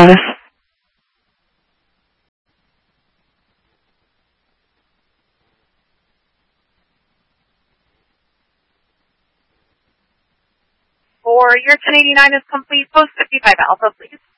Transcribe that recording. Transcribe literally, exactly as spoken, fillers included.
bonus. For your ten eighty-nine is complete, post fifty-five alpha, please.